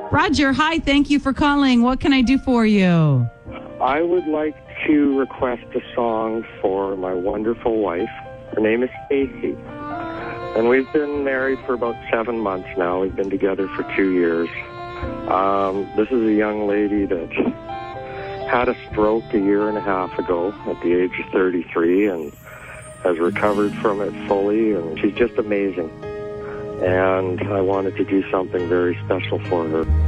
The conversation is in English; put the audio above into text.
Roger, hi. Thank you for calling. What can I do for you? I would like to request a song for my wonderful wife. Her name is Stacy. And we've been married for about 7 months now. We've been together for 2 years. This is a young lady that had a stroke a year and a half ago at the age of 33 and has recovered from it fully, and she's just amazing. And I wanted to do something very special for her.